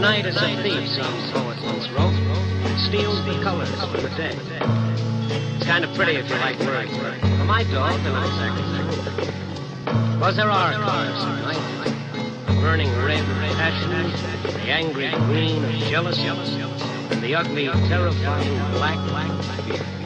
night is a thief, some poet once wrote. It steals the colors from the day. It's kind of pretty if you like words. For my dog, they're not exactly true. Because there are colors at night. The burning red of passion, the angry green of jealousy, and the ugly, terrifying black of fear.